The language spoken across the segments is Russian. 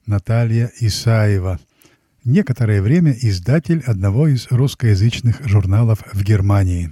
Наталья Исаева. Некоторое время издатель одного из русскоязычных журналов в Германии.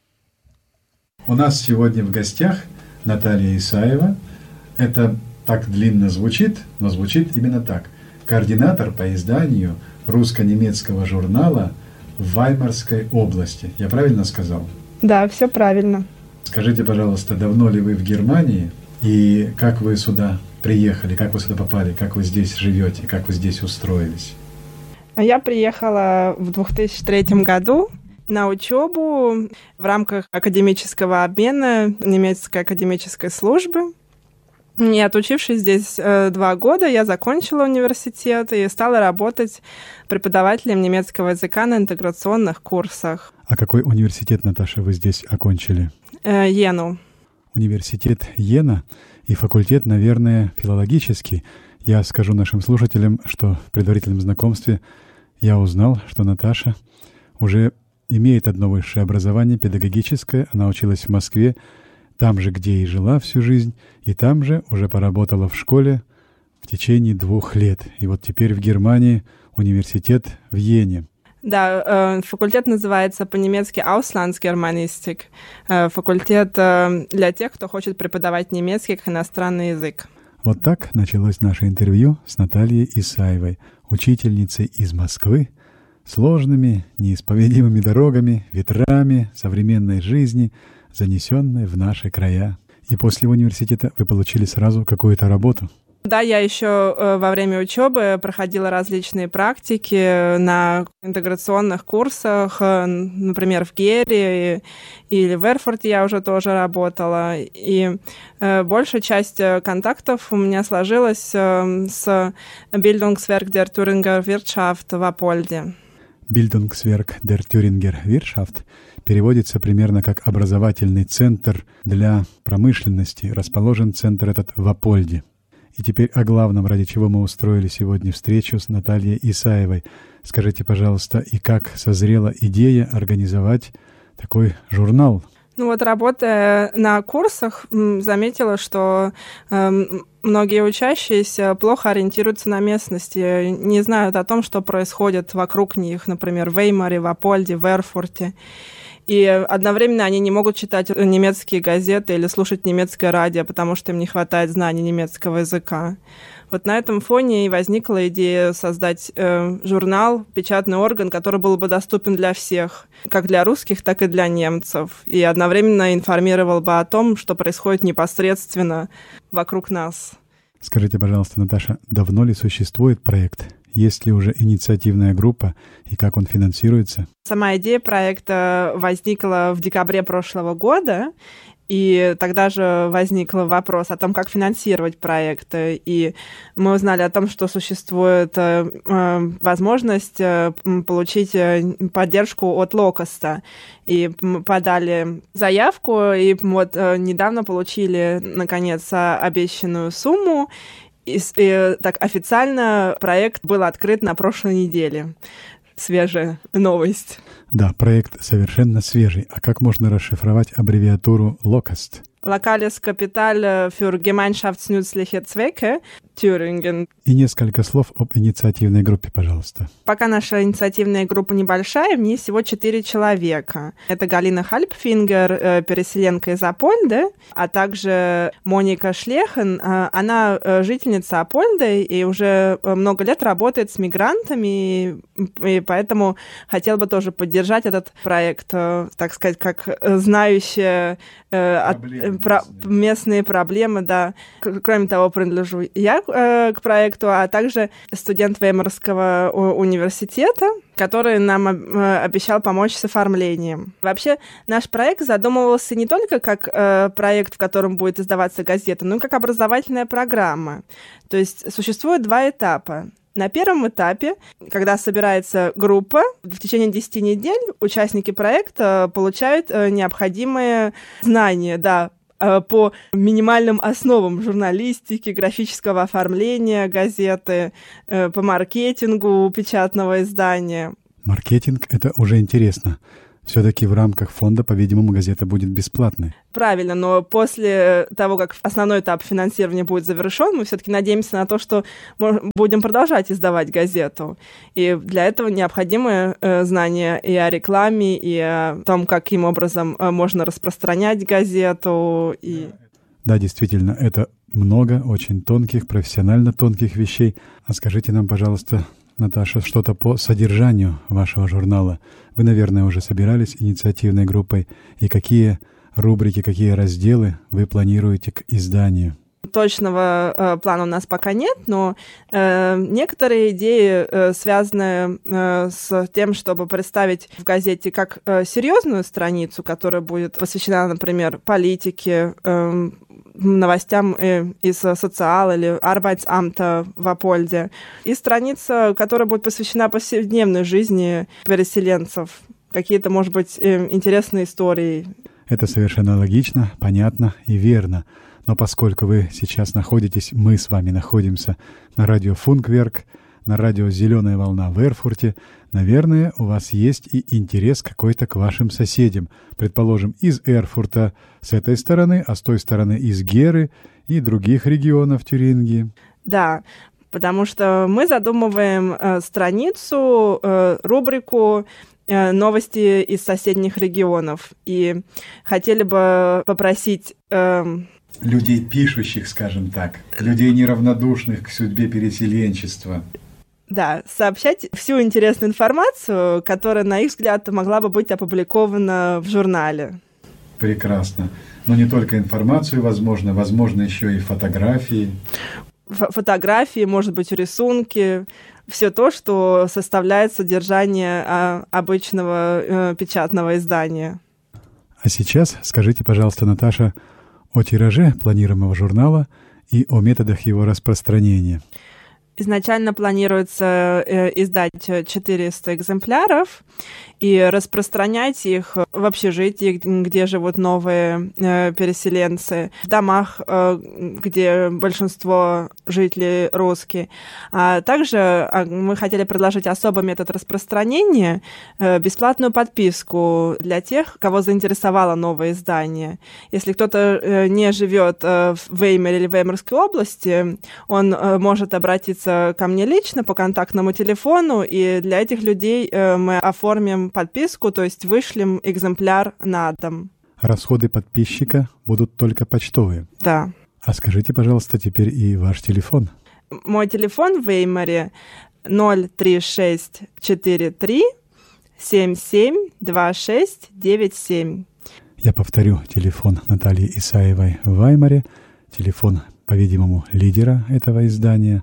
У нас сегодня в гостях Наталья Исаева. Это так длинно звучит, но звучит именно так. Координатор по изданию русско-немецкого журнала в Ваймарской области. Я правильно сказал? Да, все правильно. Скажите, пожалуйста, давно ли вы в Германии и как вы сюда приехали, как вы сюда попали, как вы здесь живете, как вы здесь устроились? Я приехала в 2003 году на учебу в рамках академического обмена немецкой академической службы. И отучившись здесь 2 года, я закончила университет и стала работать преподавателем немецкого языка на интеграционных курсах. А какой университет, Наташа, вы здесь окончили? Йену. Университет Йена и факультет, наверное, филологический. Я скажу нашим слушателям, что в предварительном знакомстве я узнал, что Наташа уже имеет одно высшее образование, педагогическое. Она училась в Москве, там же, где и жила всю жизнь, и там же уже поработала в школе в течение 2 лет. И вот теперь в Германии университет в Йене. Да, факультет называется по-немецки Auslandsgermanistik. Факультет для тех, кто хочет преподавать немецкий как иностранный язык. Вот так началось наше интервью с Натальей Исаевой, учительницей из Москвы, сложными, неисповедимыми дорогами, ветрами современной жизни, занесенной в наши края. И после университета вы получили сразу какую-то работу? Да, я еще во время учебы проходила различные практики на интеграционных курсах, например, в Гере или в Эрфурте я уже тоже работала. И большая часть контактов у меня сложилась с Bildungswerk der Thüringer Wirtschaft в Апольде. Bildungswerk der Thüringer Wirtschaft переводится примерно как «образовательный центр для промышленности». Расположен центр этот в Апольде. И теперь о главном, ради чего мы устроили сегодня встречу с Натальей Исаевой. Скажите, пожалуйста, и как созрела идея организовать такой журнал? Ну вот, работая на курсах, заметила, что многие учащиеся плохо ориентируются на местности, не знают о том, что происходит вокруг них, например, в Веймаре, в Апольде, в Эрфурте. И одновременно они не могут читать немецкие газеты или слушать немецкое радио, потому что им не хватает знаний немецкого языка. Вот на этом фоне и возникла идея создать журнал, печатный орган, который был бы доступен для всех, как для русских, так и для немцев, и одновременно информировал бы о том, что происходит непосредственно вокруг нас. Скажите, пожалуйста, Наташа, давно ли существует проект? Есть ли уже инициативная группа и как он финансируется? Сама идея проекта возникла в декабре прошлого года, и тогда же возник вопрос о том, как финансировать проекты. И мы узнали о том, что существует возможность получить поддержку от Локоста. И подали заявку, и вот недавно получили, наконец, обещанную сумму. И так официально проект был открыт на прошлой неделе. Свежая новость. Да, проект совершенно свежий. А как можно расшифровать аббревиатуру LOCUST? Lokales Kapital für gemeinschaftsnützliche Zwecke Thüringen. И несколько слов об инициативной группе, пожалуйста. Пока наша инициативная группа небольшая, в ней всего 4 человека. Это Галина Хальпфингер, переселенка из Апольды, а также Моника Шлехен. Она жительница Апольды и уже много лет работает с мигрантами, и поэтому хотела бы тоже поддержать этот проект, так сказать, как знающая местные проблемы, да. Кроме того, принадлежу я к проекту, а также студент Веймарского университета, который нам обещал помочь с оформлением. Вообще, наш проект задумывался не только как проект, в котором будет издаваться газета, но и как образовательная программа. То есть существует 2 этапа. На первом этапе, когда собирается группа, в течение 10 недель участники проекта получают необходимые знания, да, по минимальным основам журналистики, графического оформления газеты, по маркетингу печатного издания. Маркетинг — это уже интересно. Все-таки в рамках фонда, по-видимому, газета будет бесплатной. Правильно, но после того, как основной этап финансирования будет завершен, мы все-таки надеемся на то, что будем продолжать издавать газету. И для этого необходимы знания и о рекламе, и о том, каким образом можно распространять газету. Да, действительно, это много очень тонких, профессионально тонких вещей. А скажите нам, пожалуйста, Наташа, что-то по содержанию вашего журнала. Вы, наверное, уже собирались инициативной группой. И какие рубрики, какие разделы вы планируете к изданию? Точного плана у нас пока нет, но некоторые идеи связаны с тем, чтобы представить в газете как серьезную страницу, которая будет посвящена, например, политике, новостям из социала или Arbeitsamta в Апольде, и страница, которая будет посвящена повседневной жизни переселенцев, какие-то, может быть, интересные истории. Это совершенно логично, понятно и верно. Но поскольку вы сейчас находитесь, мы с вами находимся на радио Функверк, на радио «Зеленая волна» в Эрфурте, наверное, у вас есть и интерес какой-то к вашим соседям. Предположим, из Эрфурта с этой стороны, а с той стороны из Геры и других регионов Тюрингии. Да, потому что мы задумываем страницу, рубрику «Новости из соседних регионов». И хотели бы попросить людей пишущих, скажем так, людей неравнодушных к судьбе переселенчества. Да, сообщать всю интересную информацию, которая, на их взгляд, могла бы быть опубликована в журнале. Прекрасно. Но не только информацию, возможно еще и фотографии. Фотографии, может быть, рисунки, все то, что составляет содержание обычного печатного издания. А сейчас скажите, пожалуйста, Наташа, о тираже планируемого журнала и о методах его распространения. Изначально планируется издать 400 экземпляров и распространять их в общежитии, где живут новые переселенцы, в домах, где большинство жителей русские. А также мы хотели предложить особый метод распространения, бесплатную подписку для тех, кого заинтересовало новое издание. Если кто-то не живет в Веймаре или Веймарской области, он может обратиться ко мне лично по контактному телефону, и для этих людей мы оформим подписку, то есть вышлем экземпляр на дом. Расходы подписчика будут только почтовые? Да. А скажите, пожалуйста, теперь и ваш телефон. Мой телефон в Веймаре 03643 772697. Я повторю телефон Натальи Исаевой в Ваймаре, телефон, по-видимому, лидера этого издания,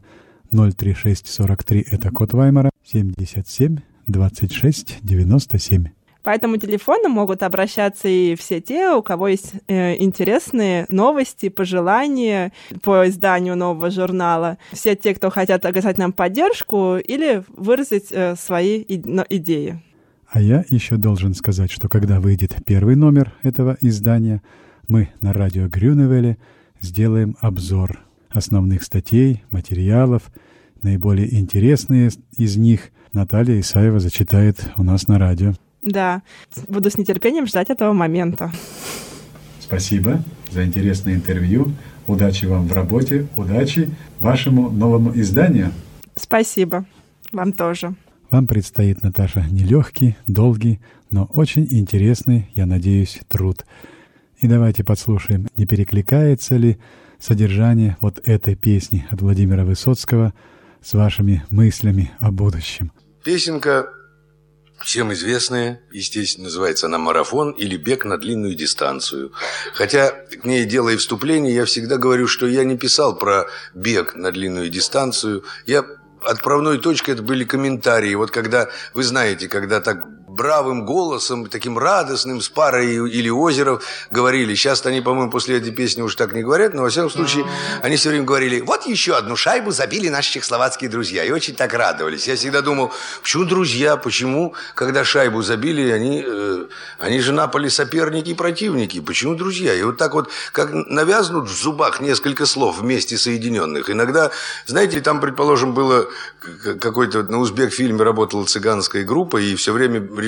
03643 — это код Ваймара, 77 26 97. По этому телефону могут обращаться и все те, у кого есть интересные новости, пожелания по изданию нового журнала. Все те, кто хотят оказать нам поддержку или выразить свои идеи. А я еще должен сказать, что когда выйдет первый номер этого издания, мы на радио Грюневеле сделаем обзор основных статей, материалов. Наиболее интересные из них Наталья Исаева зачитает у нас на радио. Да, буду с нетерпением ждать этого момента. Спасибо за интересное интервью. Удачи вам в работе, удачи вашему новому изданию. Спасибо. Вам тоже. Вам предстоит, Наташа, нелегкий, долгий, но очень интересный, я надеюсь, труд. И давайте подслушаем, не перекликается ли содержание вот этой песни от Владимира Высоцкого с вашими мыслями о будущем. Песенка всем известная, естественно, называется она «Марафон» или «Бег на длинную дистанцию». Хотя, к ней делая вступление, я всегда говорю, что я не писал про бег на длинную дистанцию. Отправной точкой это были комментарии. Вот когда, вы знаете, когда так бравым голосом, таким радостным, с Парой или Озеров говорили. Сейчас они, по-моему, после этой песни уже так не говорят, но, во всяком случае, они все время говорили: вот еще одну шайбу забили наши чехословацкие друзья. И очень так радовались. Я всегда думал, почему друзья, почему, когда шайбу забили, они же напали соперники и противники. Почему друзья? И вот так вот, как навязнут в зубах несколько слов вместе соединенных. Иногда, знаете, там, предположим, было какой-то на узбек-фильме работала цыганская группа, и все время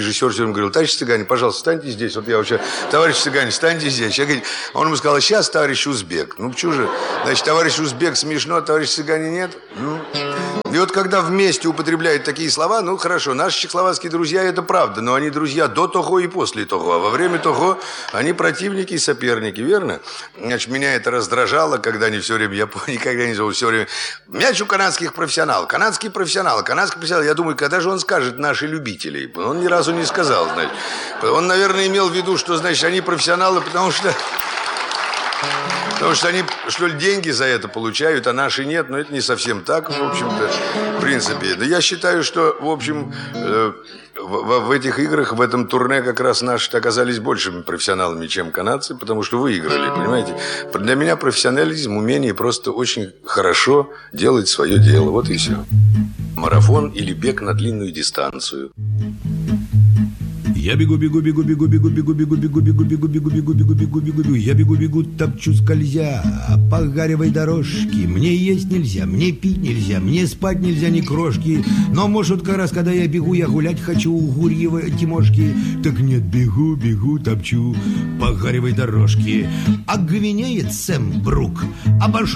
режиссер все время говорил: товарищ Цыганин, пожалуйста, встаньте здесь. Вот я вообще: товарищ Цыганин, встаньте здесь. Он ему сказал: сейчас, товарищ узбек. Ну, почему же? Значит, товарищ узбек смешно, товарищ Цыганин нет? Ну. И вот когда вместе употребляют такие слова, ну, хорошо, наши чехословацкие друзья, это правда, но они друзья до того и после того. А во время того они противники и соперники, верно? Значит, меня это раздражало, когда они все время, я никогда не забыл, все время: мяч у канадских профессионалов, канадский профессионал. Я думаю, когда же он скажет наши любители? Он ни разу не сказал, значит. Он, наверное, имел в виду, что, значит, они профессионалы, потому что они, что ли, деньги за это получают, а наши нет. Но это не совсем так, в общем-то, в принципе. Да я считаю, что, в общем, в этих играх, в этом турне как раз наши оказались большими профессионалами, чем канадцы, потому что выиграли, понимаете? Для меня профессионализм, умение просто очень хорошо делать свое дело. Вот и все. Марафон или бег на длинную дистанцию. Я бегу, бегу, бегу, бегу, бегу, бегу, бегу, бегу, бегу, бегу, бегу, бегу, бегу, бегу, бегу, бегу. Я бегу, бегу, топчу скользя по гаревой дорожке. Мне есть нельзя, мне пить нельзя, мне спать нельзя ни крошки. Но, может, как раз, когда я бегу, я гулять хочу у Гурьевой Тимошки. Так нет, бегу, бегу, топчу по гаревой дорожке. А гвинеец Сэм Брук обошел